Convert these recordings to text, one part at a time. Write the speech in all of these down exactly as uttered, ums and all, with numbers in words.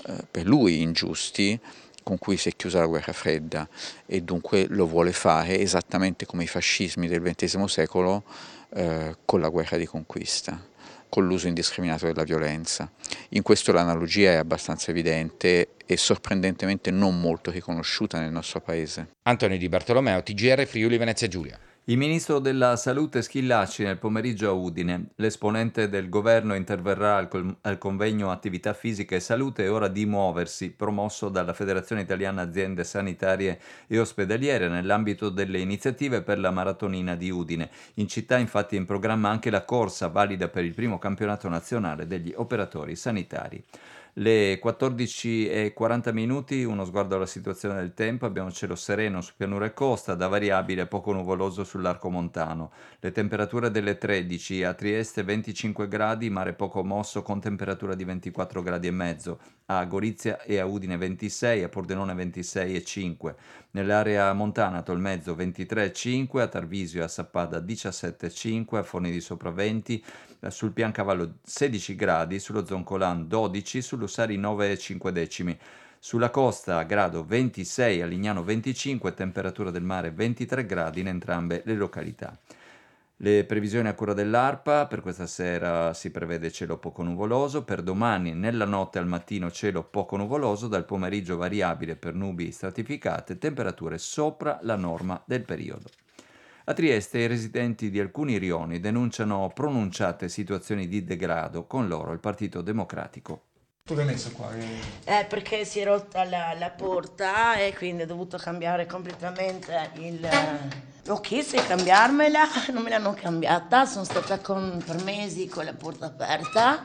eh, per lui ingiusti, con cui si è chiusa la guerra fredda, e dunque lo vuole fare esattamente come i fascismi del ventesimo secolo, eh, con la guerra di conquista, con l'uso indiscriminato della violenza. In questo l'analogia è abbastanza evidente e sorprendentemente non molto riconosciuta nel nostro paese. Antonio Di Bartolomeo, T G R Friuli Venezia Giulia. Il ministro della Salute Schillaci nel pomeriggio a Udine. L'esponente del governo interverrà al, col- al convegno Attività Fisica e Salute è ora di muoversi, promosso dalla Federazione Italiana Aziende Sanitarie e Ospedaliere nell'ambito delle iniziative per la maratonina di Udine. In città infatti è in programma anche la corsa valida per il primo campionato nazionale degli operatori sanitari. Le quattordici e quaranta minuti, uno sguardo alla situazione del tempo, abbiamo cielo sereno su pianura e costa, da variabile poco nuvoloso sull'arco montano. Le temperature delle tredici, a Trieste venticinque gradi, mare poco mosso con temperatura di ventiquattro gradi e mezzo, a Gorizia e a Udine ventisei, a Pordenone ventisei e cinque, nell'area montana Tolmezzo ventitré e cinque, a Tarvisio e a Sappada diciassette e cinque, a Forni di Sopra venti, sul Piancavallo sedici gradi, sullo Zoncolan dodici, sull'Ussari nove e cinque decimi. Sulla costa a grado ventisei, a Lignano venticinque, temperatura del mare ventitré gradi in entrambe le località. Le previsioni a cura dell'ARPA: per questa sera si prevede cielo poco nuvoloso, per domani nella notte al mattino cielo poco nuvoloso, dal pomeriggio variabile per nubi stratificate, temperature sopra la norma del periodo. A Trieste i residenti di alcuni rioni denunciano pronunciate situazioni di degrado, con loro il Partito Democratico. Tu l'hai messo qua? Eh, perché si è rotta la, la porta e quindi ho dovuto cambiare completamente il... Ho chiesto di cambiarmela, non me l'hanno cambiata, sono stata con, per mesi con la porta aperta,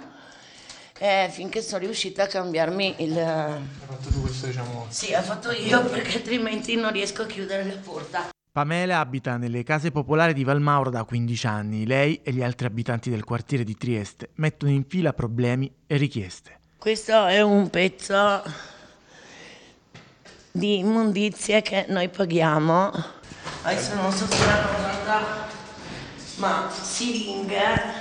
eh, finché sono riuscita a cambiarmi il... Hai fatto tu questo, diciamo... Sì, ho fatto io, perché altrimenti non riesco a chiudere la porta. Pamela abita nelle case popolari di Valmaura da quindici anni. Lei e gli altri abitanti del quartiere di Trieste mettono in fila problemi e richieste. Questo è un pezzo di immondizie che noi paghiamo. Adesso non so se l'hanno usata, ma siringhe,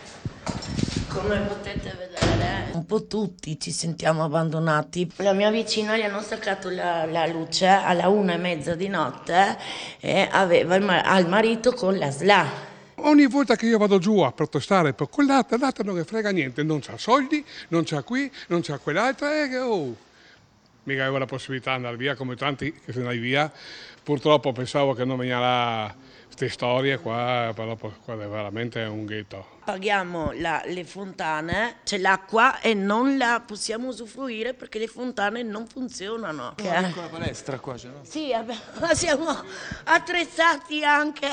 come potete vedere, un po' tutti ci sentiamo abbandonati. La mia vicina gli hanno staccato la, la luce alla una e mezza di notte e aveva il, al marito con la S L A. Ogni volta che io vado giù a protestare per quell'altra, l'altra non ne frega niente, non c'ha soldi, non c'ha qui, non c'ha quell'altra, e oh, mica avevo la possibilità di andare via come tanti che se ne andai via. Purtroppo pensavo che non venivano queste storie qua, però qua è veramente un ghetto. Paghiamo la, le fontane, c'è l'acqua e non la possiamo usufruire perché le fontane non funzionano. Che è una palestra qua, c'è, no? Sì, siamo attrezzati anche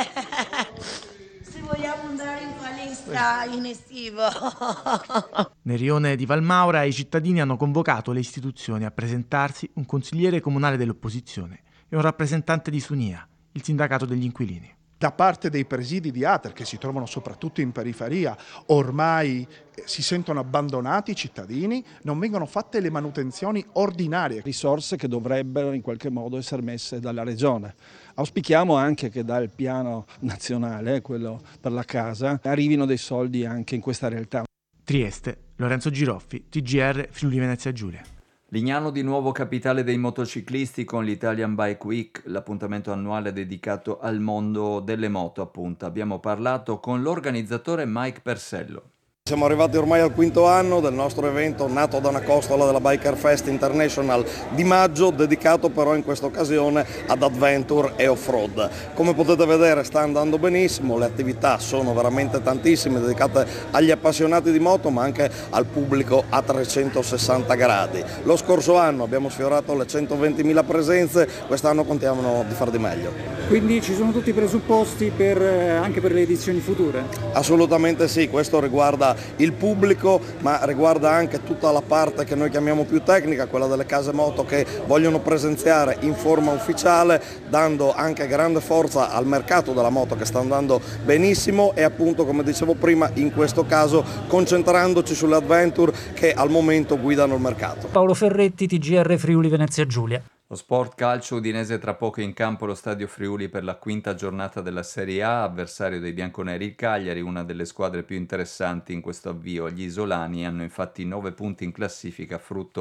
se vogliamo andare in palestra in estivo. Nel rione di Valmaura i cittadini hanno convocato le istituzioni a presentarsi un consigliere comunale dell'opposizione e un rappresentante di Sunia, il sindacato degli inquilini. Da parte dei presidi di Ater, che si trovano soprattutto in periferia, ormai si sentono abbandonati i cittadini, non vengono fatte le manutenzioni ordinarie. Risorse che dovrebbero in qualche modo essere messe dalla Regione. Auspichiamo anche che dal piano nazionale, quello per la casa, arrivino dei soldi anche in questa realtà. Trieste, Lorenzo Giroffi, T G R Friuli Venezia Giulia. Lignano di nuovo capitale dei motociclisti con l'Italian Bike Week, l'appuntamento annuale dedicato al mondo delle moto, appunto. Abbiamo parlato con l'organizzatore Mike Persello. Siamo arrivati ormai al quinto anno del nostro evento nato da una costola della Biker Fest International di maggio, dedicato però in questa occasione ad adventure e off-road. Come potete vedere sta andando benissimo, le attività sono veramente tantissime, dedicate agli appassionati di moto ma anche al pubblico a trecentosessanta gradi. Lo scorso anno abbiamo sfiorato le centoventimila presenze, quest'anno contiamo di far di meglio. Quindi ci sono tutti i presupposti per, anche per le edizioni future? Assolutamente sì, questo riguarda il pubblico ma riguarda anche tutta la parte che noi chiamiamo più tecnica, quella delle case moto che vogliono presenziare in forma ufficiale, dando anche grande forza al mercato della moto che sta andando benissimo e appunto, come dicevo prima, in questo caso concentrandoci sulle adventure che al momento guidano il mercato. Paolo Ferretti, T G R Friuli Venezia Giulia. Lo sport calcio udinese tra poco in campo allo Stadio Friuli per la quinta giornata della Serie A, avversario dei bianconeri il Cagliari, una delle squadre più interessanti in questo avvio. Gli isolani hanno infatti nove punti in classifica frutto